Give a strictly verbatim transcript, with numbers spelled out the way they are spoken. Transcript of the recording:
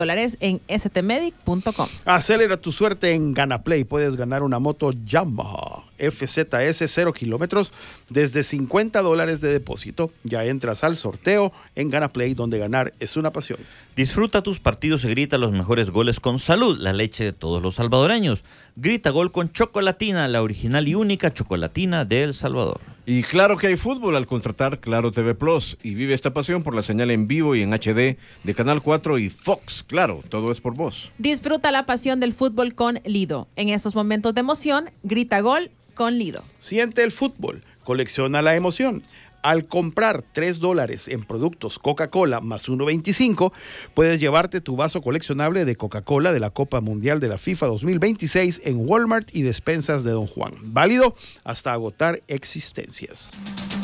dólares en s t medic punto com. Acelera tu suerte en GanaPlay. Puedes ganar una moto Yamaha F Z S cero kilómetros desde cincuenta dólares de depósito. Ya entras al sorteo en GanaPlay, donde ganar es una pasión. Disfruta tus partidos y grita los mejores goles con Salud, la leche de todos los salvadoreños. Grita gol con Chocolatina, la original y única chocolatina de El Salvador. Y claro que hay fútbol al contratar Claro T V Plus, y vive esta pasión por la señal en vivo y en H D de Canal cuatro y Fox. Claro, todo es por vos. Disfruta la pasión del fútbol con Lido. En esos momentos de emoción, grita gol con Lido. Siente el fútbol, colecciona la emoción. Al comprar tres dólares en productos Coca-Cola más uno veinticinco, puedes llevarte tu vaso coleccionable de Coca-Cola de la Copa Mundial de la FIFA dos mil veintiséis en Walmart y despensas de Don Juan. Válido hasta agotar existencias.